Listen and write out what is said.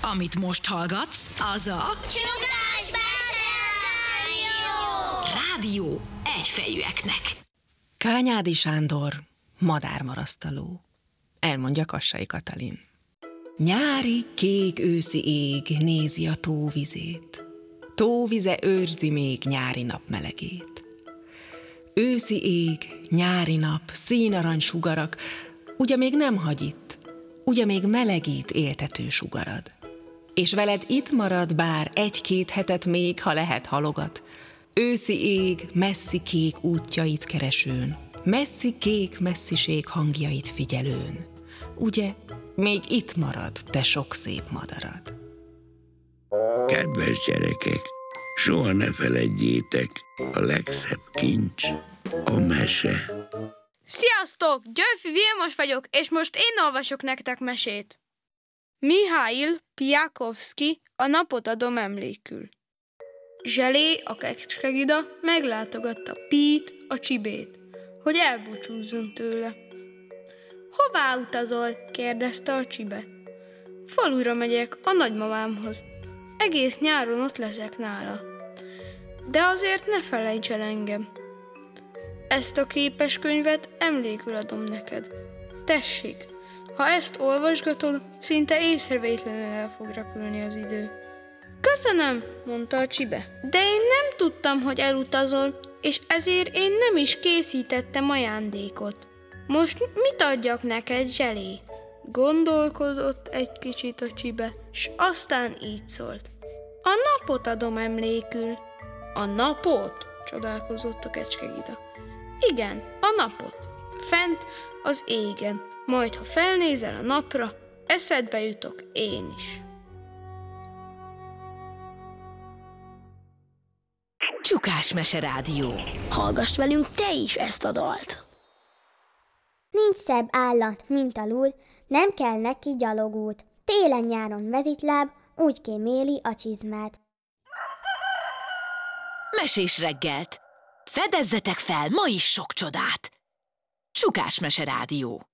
Amit most hallgatsz, az a Csugás Bácsi rádió egyfejűeknek. Kányádi Sándor, madármarasztaló. Elmondja Kassai Katalin. Nyári, kék őszi ég nézi a tóvizét. Tóvize őrzi még nyári nap melegét. Őszi ég, nyári nap, színarany sugarak, ugye még nem hagy itt, ugye még melegít éltető sugarad. És veled itt marad bár egy-két hetet még, ha lehet halogat. Őszi ég, messzi kék útjait keresőn, messzi kék messziség hangjait figyelőn. Ugye, még itt marad, te sok szép madarad. Kedves gyerekek, soha ne feledjétek, a legszebb kincs a mese. Sziasztok! Györfi Vilmos vagyok, és most én olvasok nektek mesét. Mihail Piakovszky, A napot adom emlékül. Zselé, a kecskegida meglátogatta Pít, a csibét, hogy elbúcsúzzon tőle. Hová utazol? kérdezte a csibe. Falura megyek, a nagymamámhoz. Egész nyáron ott leszek nála. De azért ne felejts el engem. Ezt a képeskönyvet emlékül adom neked. Tessék, ha ezt olvasgatod, szinte észrevétlenül el fog repülni az idő. Köszönöm, mondta a csibe, de én nem tudtam, hogy elutazol, és ezért én nem is készítettem ajándékot. Most mit adjak neked, Zselé? Gondolkodott egy kicsit a csibe, s aztán így szólt. A napot adom emlékül. A napot? Csodálkozott a kecskegida. Igen, a napot. Fent az égen. Majd, ha felnézel a napra, eszedbe jutok én is. Csukás Mese Rádió. Hallgass velünk te is ezt a dalt! Nincs szebb állat, mint a lúd, nem kell neki gyalogút. Télen-nyáron mezitláb, úgy kéméli a csizmát. Mesés reggelt. Fedezzetek fel ma is sok csodát. Csukás Mese Rádió.